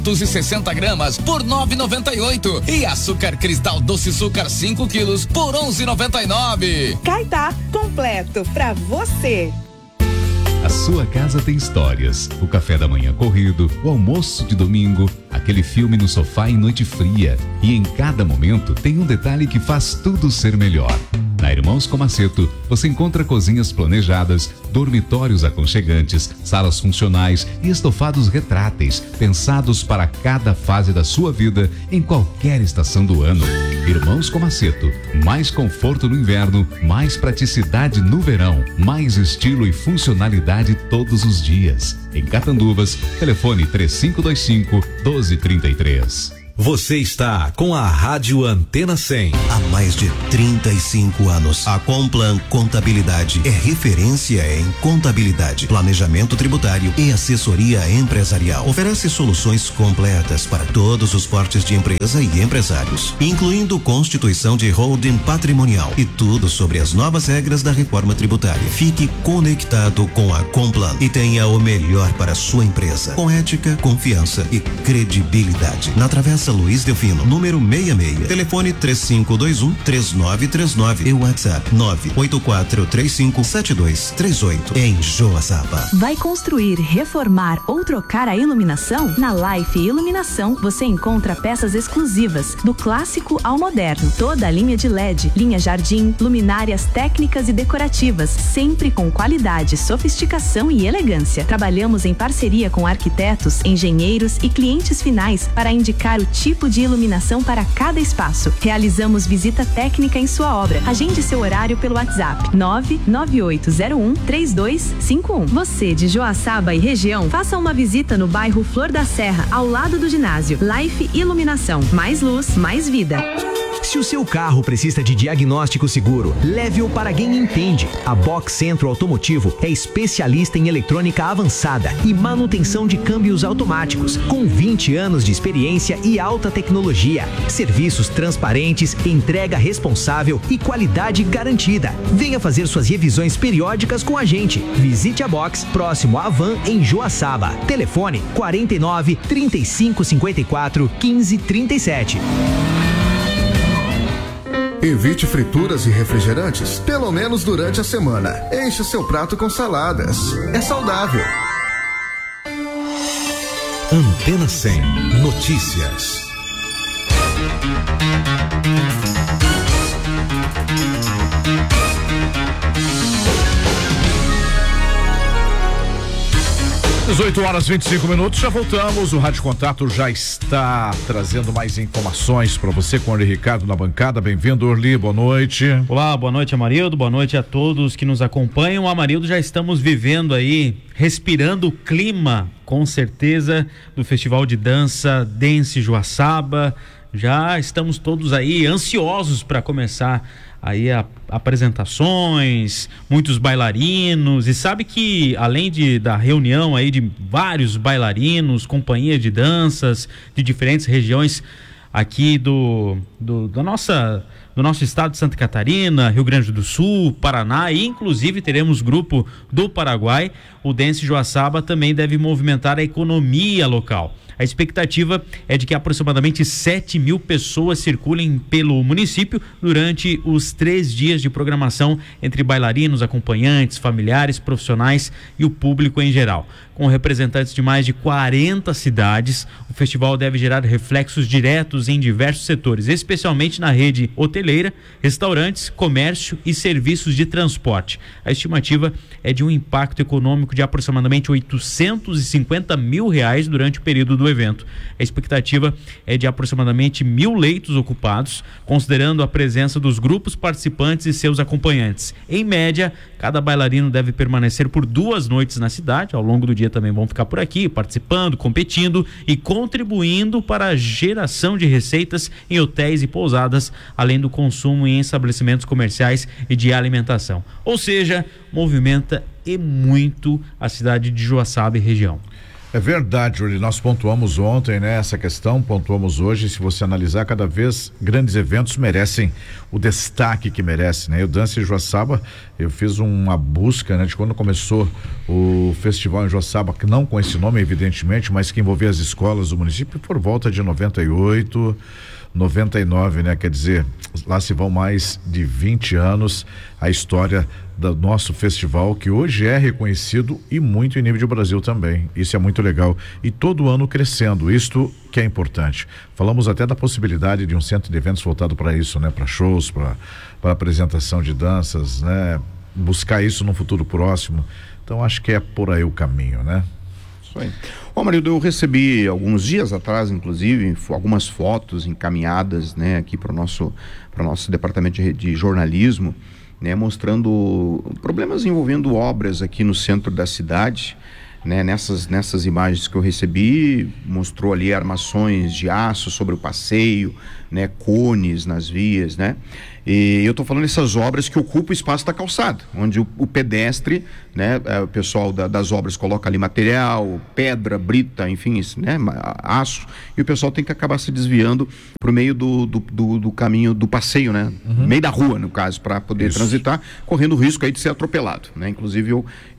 260 gramas por 9,98 e açúcar cristal doce açúcar 5 quilos por 11,99. Caetá, completo pra você. A sua casa tem histórias. O café da manhã corrido, o almoço de domingo, aquele filme no sofá em noite fria. E em cada momento tem um detalhe que faz tudo ser melhor. Na Irmãos Comaceto, você encontra cozinhas planejadas, dormitórios aconchegantes, salas funcionais e estofados retráteis, pensados para cada fase da sua vida, em qualquer estação do ano. Irmãos Comaceto, mais conforto no inverno, mais praticidade no verão, mais estilo e funcionalidade todos os dias. Em Catanduvas, telefone 3525-1233. Você está com a Rádio Antena 100. Há mais de 35 anos, a Complan Contabilidade é referência em contabilidade, planejamento tributário e assessoria empresarial. Oferece soluções completas para todos os portes de empresa e empresários, incluindo constituição de holding patrimonial e tudo sobre as novas regras da reforma tributária. Fique conectado com a Complan e tenha o melhor para a sua empresa, com ética, confiança e credibilidade. Na Travessa Luiz Delfino, número 66. Telefone 3521-3939 e WhatsApp 984357238 em Joaçaba. Vai construir, reformar ou trocar a iluminação? Na Life Iluminação você encontra peças exclusivas, do clássico ao moderno. Toda a linha de LED, linha jardim, luminárias técnicas e decorativas, sempre com qualidade, sofisticação e elegância. Trabalhamos em parceria com arquitetos, engenheiros e clientes finais para indicar o tipo de iluminação para cada espaço. Realizamos visita técnica em sua obra. Agende seu horário pelo WhatsApp 998013251. Você de Joaçaba e região, faça uma visita no bairro Flor da Serra, ao lado do ginásio. Life Iluminação, mais luz, mais vida. Se o seu carro precisa de diagnóstico seguro, leve-o para quem entende. A Box Centro Automotivo é especialista em eletrônica avançada e manutenção de câmbios automáticos, com 20 anos de experiência e alta tecnologia. Serviços transparentes, entrega responsável e qualidade garantida. Venha fazer suas revisões periódicas com a gente. Visite a Box próximo à Van em Joaçaba. Telefone 49 35 54 15 37. Evite frituras e refrigerantes, pelo menos durante a semana. Enche seu prato com saladas. É saudável. Antena 100 Notícias. Às 18h25, já voltamos. O Rádio Contato já está trazendo mais informações para você com o Orly Ricardo na bancada. Bem-vindo, Orly, boa noite. Olá, boa noite, Amarildo, boa noite a todos que nos acompanham. Amarildo, já estamos vivendo aí, respirando o clima, com certeza, do Festival de Dança Dance Joaçaba. Já estamos todos aí ansiosos para começar aí apresentações, muitos bailarinos, e sabe que além da reunião aí de vários bailarinos, companhias de danças de diferentes regiões aqui do nosso estado de Santa Catarina, Rio Grande do Sul, Paraná, e inclusive teremos grupo do Paraguai, o Dance Joaçaba também deve movimentar a economia local. A expectativa é de que aproximadamente 7.000 pessoas circulem pelo município durante os 3 dias de programação entre bailarinos, acompanhantes, familiares, profissionais e o público em geral. Com representantes de mais de 40 cidades, o festival deve gerar reflexos diretos em diversos setores, especialmente na rede hoteleira, restaurantes, comércio e serviços de transporte. A estimativa é de um impacto econômico de aproximadamente R$850 mil durante o período do evento. A expectativa é de aproximadamente 1.000 leitos ocupados, considerando a presença dos grupos participantes e seus acompanhantes. Em média, cada bailarino deve permanecer por 2 noites na cidade. Ao longo do dia também vão ficar por aqui, participando, competindo e contribuindo para a geração de receitas em hotéis e pousadas, além do consumo em estabelecimentos comerciais e de alimentação. Ou seja, movimenta e muito a cidade de Joaçaba e região. É verdade, Júlio, nós pontuamos ontem, né, essa questão, pontuamos hoje. Se você analisar, cada vez grandes eventos merecem o destaque que merece, né? Eu Dança em Joaçaba, eu fiz uma busca, né, de quando começou o festival em Joaçaba, que não com esse nome, evidentemente, mas que envolvia as escolas do município, por volta de 98, 99, né? Quer dizer, lá se vão mais de 20 anos a história do nosso festival, que hoje é reconhecido e muito em nível de Brasil também. Isso é muito legal. E todo ano crescendo, isto que é importante. Falamos até da possibilidade de um centro de eventos voltado para isso, né? Para shows, para apresentação de danças, né? Buscar isso no futuro próximo. Então acho que é por aí o caminho, né? Isso aí. Ô, Marildo, eu recebi alguns dias atrás, inclusive, algumas fotos encaminhadas, né, aqui para o nosso departamento de jornalismo, né, mostrando problemas envolvendo obras aqui no centro da cidade, né? Nessas imagens que eu recebi, mostrou ali armações de aço sobre o passeio, né, cones nas vias, né? E eu estou falando dessas obras que ocupam o espaço da calçada, onde o pedestre, né, o pessoal das obras coloca ali material, pedra, brita, enfim, né, aço, e o pessoal tem que acabar se desviando pro meio do caminho do passeio, né? Meio da rua, no caso, para poder transitar, correndo o risco aí de ser atropelado, né? Inclusive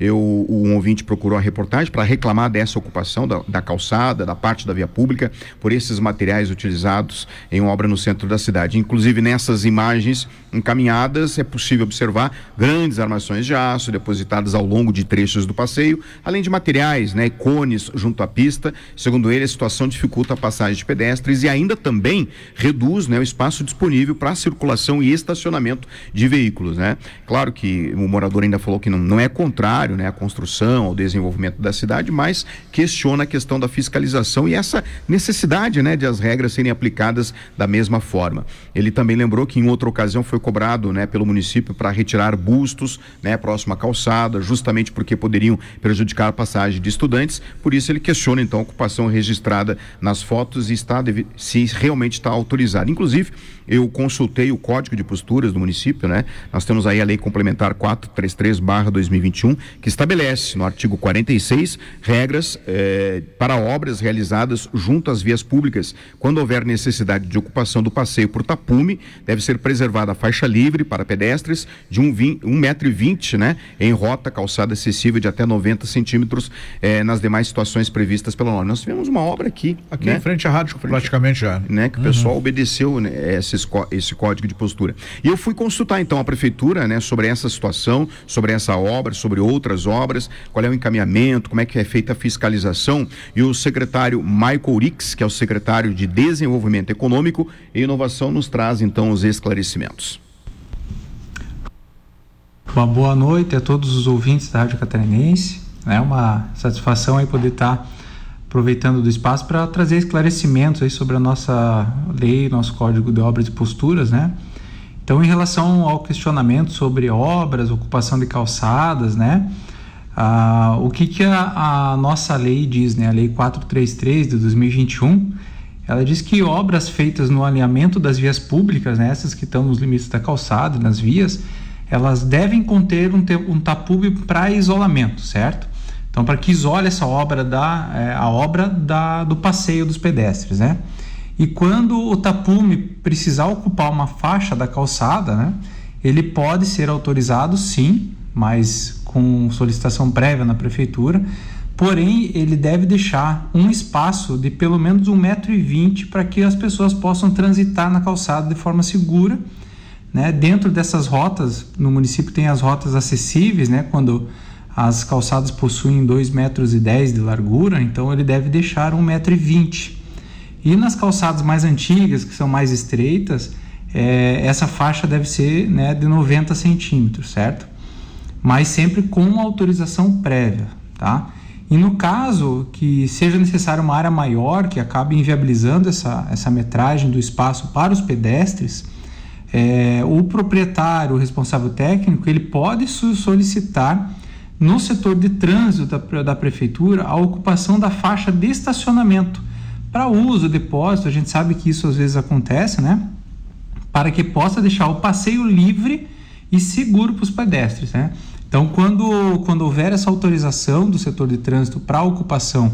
um ouvinte procurou a reportagem para reclamar dessa ocupação da calçada, da parte da via pública, por esses materiais utilizados em obra no centro da cidade. Inclusive nessas imagens encaminhadas é possível observar grandes armações de aço depositadas ao longo de trechos do passeio, além de materiais, né, cones junto à pista. Segundo ele, a situação dificulta a passagem de pedestres e ainda também reduz, né, o espaço disponível para circulação e estacionamento de veículos, né? Claro que o morador ainda falou que não é contrário, né, à construção, ao desenvolvimento da cidade, mas questiona a questão da fiscalização e essa necessidade, né, de as regras serem aplicadas da mesma forma. Ele também lembrou que em outra ocasião foi cobrado, né, pelo município para retirar bustos, né, próximo à calçada, justamente porque poderiam prejudicar a passagem de estudantes. Por isso ele questiona então a ocupação registrada nas fotos e se realmente está autorizada. Inclusive, eu consultei o Código de Posturas do município, né? Nós temos aí a Lei Complementar 433/2021, que estabelece no artigo 46 regras para obras realizadas junto às vias públicas. Quando houver necessidade de ocupação do passeio por tapume, deve ser preservada a faixa livre para pedestres de 1,20 m, né? Em rota calçada acessível de até 90 centímetros nas demais situações previstas pela norma. Nós tivemos uma obra aqui, né? Em frente à rádio, praticamente já. Né? Que o pessoal obedeceu, né, esse código de postura. E eu fui consultar então a prefeitura, né, sobre essa situação, sobre essa obra, sobre outras obras, qual é o encaminhamento, como é que é feita a fiscalização, e o secretário Michael Rix, que é o secretário de Desenvolvimento Econômico e Inovação, nos traz então os esclarecimentos. Uma boa noite a todos os ouvintes da Rádio Catarinense. É uma satisfação aí poder estar aproveitando do espaço para trazer esclarecimentos aí sobre a nossa lei, nosso Código de Obras e Posturas, né? Então, em relação ao questionamento sobre obras, ocupação de calçadas, né? O que a nossa lei diz, né? A Lei 433 de 2021, ela diz que obras feitas no alinhamento das vias públicas, né? Essas que estão nos limites da calçada, nas vias, elas devem conter um tapume para isolamento, certo? Então, para que isole essa obra do passeio dos pedestres, né? E quando o tapume precisar ocupar uma faixa da calçada, né, ele pode ser autorizado, sim, mas com solicitação prévia na prefeitura. Porém, ele deve deixar um espaço de pelo menos 1,20 m para que as pessoas possam transitar na calçada de forma segura, né? Dentro dessas rotas, no município tem as rotas acessíveis, né? Quando as calçadas possuem 2,10 metros de largura, então ele deve deixar 1,20 m. E nas calçadas mais antigas, que são mais estreitas, essa faixa deve ser, né, de 90 centímetros, certo? Mas sempre com uma autorização prévia, tá? E no caso que seja necessária uma área maior, que acabe inviabilizando essa metragem do espaço para os pedestres, o proprietário, o responsável técnico, ele pode solicitar no setor de trânsito da prefeitura a ocupação da faixa de estacionamento para uso, depósito. A gente sabe que isso às vezes acontece, né? Para que possa deixar o passeio livre e seguro para os pedestres, né? Então, quando houver essa autorização do setor de trânsito para a ocupação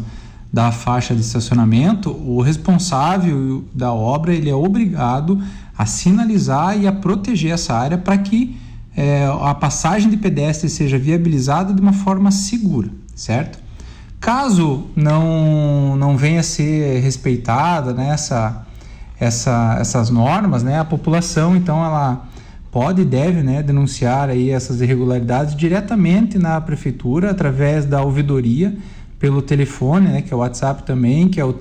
da faixa de estacionamento, o responsável da obra ele é obrigado a sinalizar e a proteger essa área para que a passagem de pedestres seja viabilizada de uma forma segura, certo? Caso não venha a ser respeitada, né, essas normas, né, a população então ela pode e deve, né, denunciar aí essas irregularidades diretamente na prefeitura através da ouvidoria pelo telefone, né, que é o WhatsApp também, que é o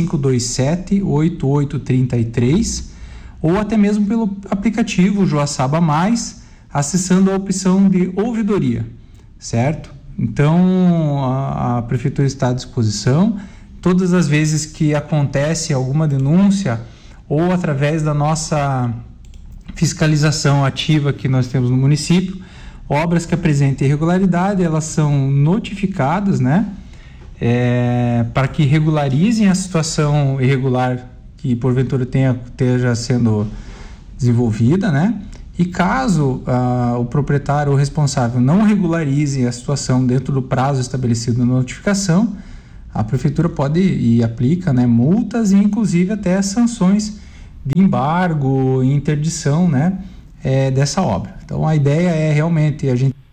3527-8833, ou até mesmo pelo aplicativo Joaçaba Mais, acessando a opção de ouvidoria, certo? Então, a prefeitura está à disposição. Todas as vezes que acontece alguma denúncia ou através da nossa fiscalização ativa que nós temos no município, obras que apresentem irregularidade, elas são notificadas, né? Para que regularizem a situação irregular que porventura esteja sendo desenvolvida, né? E caso o proprietário ou responsável não regularize a situação dentro do prazo estabelecido na notificação, a prefeitura pode e aplica, né, multas e inclusive até sanções de embargo e interdição, né, dessa obra. Então a ideia é realmente a gente...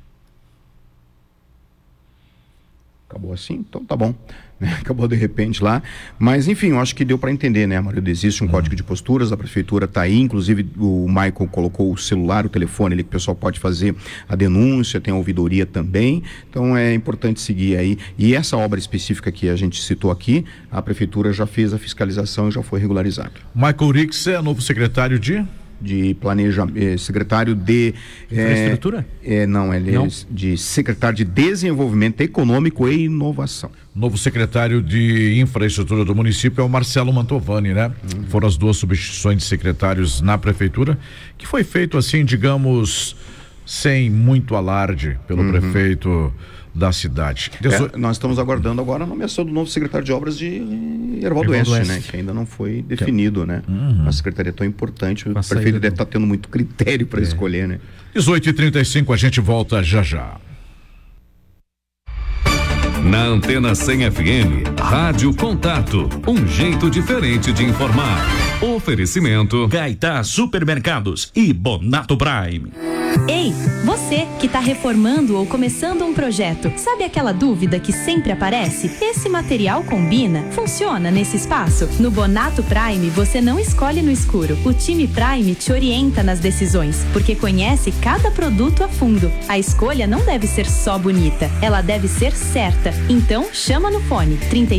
Acabou assim? Então tá bom. Acabou de repente lá, mas enfim, eu acho que deu para entender, né, Amarildo? Existe um código de posturas, a prefeitura está aí, inclusive o Michael colocou o celular, o telefone ali que o pessoal pode fazer a denúncia, tem a ouvidoria também, então é importante seguir aí. E essa obra específica que a gente citou aqui, a prefeitura já fez a fiscalização e já foi regularizado. Michael Rix é novo secretário de planejamento, secretário de infraestrutura? Não, ele é de secretário de Desenvolvimento Econômico e Inovação. Novo secretário de infraestrutura do município é o Marcelo Mantovani, né? Foram as duas substituições de secretários na prefeitura, que foi feito assim, digamos, sem muito alarde pelo prefeito da cidade. Nós estamos aguardando agora a nomeação do novo secretário de obras de Hervaldo Oeste, né? Que ainda não foi definido, né? A secretaria é tão importante, o prefeito deve estar tendo muito critério para escolher, né? 18h35, a gente volta já já. Na Antena 100 FM, Rádio Contato, um jeito diferente de informar. Oferecimento Gaitá Supermercados e Bonato Prime. Ei, você que está reformando ou começando um projeto, sabe aquela dúvida que sempre aparece? Esse material combina? Funciona nesse espaço? No Bonato Prime, você não escolhe no escuro. O time Prime te orienta nas decisões, porque conhece cada produto a fundo. A escolha não deve ser só bonita, ela deve ser certa. Então, chama no fone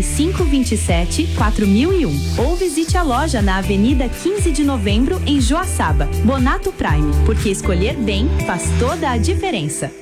3527-4001 ou visite a loja na Avenida 15 de Novembro, em Joaçaba. Bonato Prime, porque escolher bem faz toda a diferença.